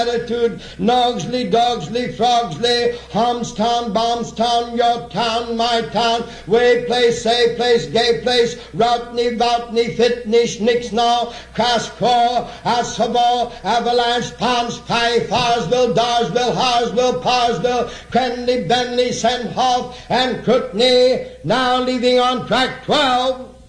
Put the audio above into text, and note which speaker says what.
Speaker 1: attitude, Nogsley, Dogsley, Frogsley, Homstown, Bombstown, your town, my town, way place, say place, gay place, Routney, Voutney, Fitney, Schnicksnaw, Crascaw, Assabal, Avalanche, Palms, Fife, Harsville, Darsville, Harsville, Parsville, Crenley, Benley, Senthoff, and Crutney, now leaving on track 12.